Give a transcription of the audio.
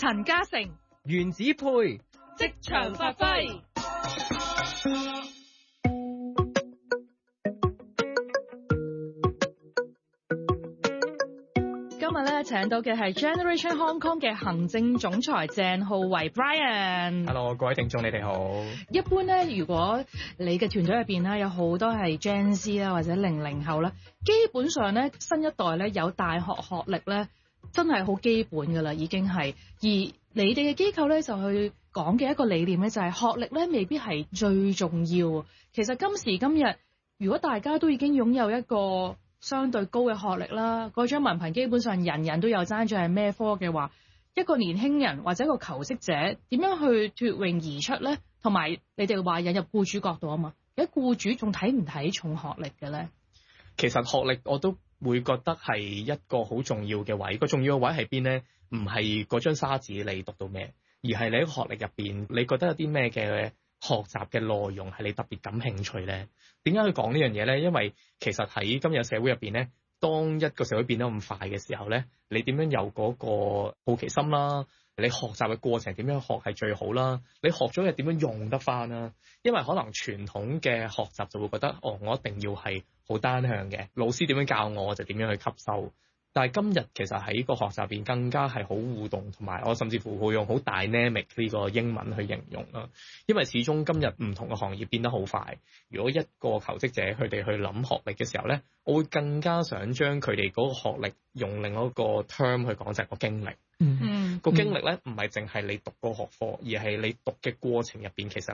陳嘉誠、 原子配職場發揮。今日咧請到嘅係 Generation Hong Kong 嘅行政總裁鄭浩維 Brian。 Hello， 各位聽眾你哋好。 一般咧，如果你嘅團隊入邊咧有好多係 Gen Z 啦或者00後啦，基本上咧新一代咧有大學學歷咧真係好基本噶啦，已經係。而你哋嘅機構咧就去講嘅一個理念咧就係學歷咧未必係最重要。其實今時今日，如果大家都已經擁有一個相對高嘅學歷啦，嗰張文憑基本上人人都有，爭住係咩科嘅話，一個年輕人或者一個求職者點樣去脫穎而出咧？同埋你哋話引入僱主角度啊嘛，而家僱主仲睇唔睇重學歷嘅咧？ 其實學歷我都會覺得係一個好重要嘅位，個重要嘅位係邊咧？唔係嗰張沙紙你讀到咩，而係你喺學歷入邊，你覺得有啲咩嘅學習嘅內容係你特別感興趣咧？點解去講呢樣嘢咧？因為其實喺今日社會入邊咧，當一個社會變得咁快嘅時候咧，你點樣有嗰個好奇心啦？你學習嘅過程點樣學係最好啦？你學咗嘢點樣用得翻啦？因為可能傳統嘅學習就會覺得，我一定要係好單向嘅，老師點樣教我就點樣去吸收。但係今日其實喺個學習入邊更加係好互動，同埋我甚至乎會用好 dynamic 呢個英文去形容啦。因為始終今日唔同嘅行業變得好快，如果一個求職者佢哋去諗學歷嘅時候咧，我會更加想將佢哋嗰個學歷用另一個 term 去講，就係個經歷。個經歷咧唔係淨係你讀個學科，而係你讀嘅過程入邊，其實